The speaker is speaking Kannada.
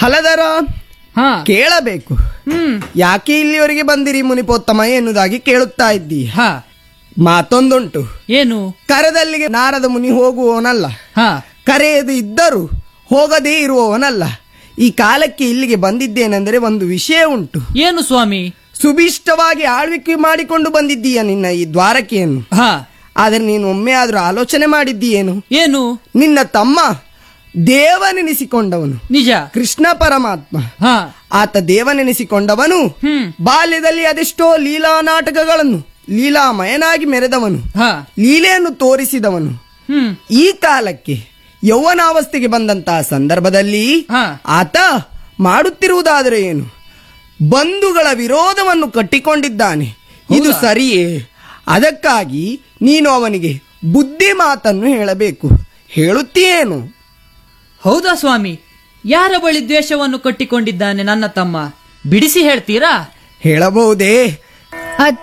ಹಲದರ ಹಾ ಕೇಳಬೇಕು. ಹ್ಮ್ ಯಾಕೆ ಇಲ್ಲಿವರೆಗೆ ಬಂದಿರಿ ಮುನಿಪೋತ್ತಮ ಎನ್ನುವುದಾಗಿ ಕೇಳುತ್ತಾ ಇದ್ದೀ. ಹಾ ಮಾತೊಂದುಂಟು, ಏನು? ಕರೆದಲ್ಲಿಗೆ ನಾರದ ಮುನಿ ಹೋಗುವವನಲ್ಲ, ಹಾ ಕರೆಯದು ಇದ್ದರೂ ಹೋಗದೇ ಇರುವವನಲ್ಲ. ಈ ಕಾಲಕ್ಕೆ ಇಲ್ಲಿಗೆ ಬಂದಿದ್ದೇನೆಂದರೆ ಒಂದು ವಿಷಯ ಉಂಟು. ಏನು ಸ್ವಾಮಿ? ಸುಭಿಷ್ಟವಾಗಿ ಆಳ್ವಿಕೆ ಮಾಡಿಕೊಂಡು ಬಂದಿದ್ದೀಯ ನಿನ್ನ ಈ ದ್ವಾರಕೆಯನ್ನು. ಹಾ ಆದರೆ ನೀನು ಒಮ್ಮೆ ಆದ್ರೂ ಆಲೋಚನೆ ಮಾಡಿದ್ದೀಯೇನು? ಏನು? ನಿನ್ನ ತಮ್ಮ ದೇವನೆನಿಸಿಕೊಂಡವನು ನಿಜ. ಕೃಷ್ಣ ಪರಮಾತ್ಮ. ಹಾ ಆತ ದೇವನೆನಿಸಿಕೊಂಡವನು ಹ್ಮ್ ಬಾಲ್ಯದಲ್ಲಿ ಅದೆಷ್ಟೋ ಲೀಲಾ ನಾಟಕಗಳನ್ನು ಲೀಲಾಮಯನಾಗಿ ಮೆರೆದವನು, ಹಾ ಲೀಲೆಯನ್ನು ತೋರಿಸಿದವನು. ಹ್ಮ್ ಈ ಕಾಲಕ್ಕೆ ಯೌವನಾವಸ್ಥೆಗೆ ಬಂದಂತಹ ಸಂದರ್ಭದಲ್ಲಿ ಹಾ ಆತ ಮಾಡುತ್ತಿರುವುದಾದರೆ ಏನು? ಬಂಧುಗಳ ವಿರೋಧವನ್ನು ಕಟ್ಟಿಕೊಂಡಿದ್ದಾನೆ. ಇದು ಹೌದಾ? ಸರಿಯೇ? ಅದಕ್ಕಾಗಿ ನೀನು ಅವನಿಗೆ ಬುದ್ಧಿ ಮಾತನ್ನು ಹೇಳಬೇಕು. ಹೇಳುತ್ತೀಯೇನು? ಹೌದಾ ಸ್ವಾಮಿ? ಯಾರ ಬಳಿ ದ್ವೇಷವನ್ನು ಕಟ್ಟಿಕೊಂಡಿದ್ದಾನೆ ನನ್ನ ತಮ್ಮ? ಬಿಡಿಸಿ ಹೇಳ್ತೀರಾ? ಹೇಳಬಹುದೇ?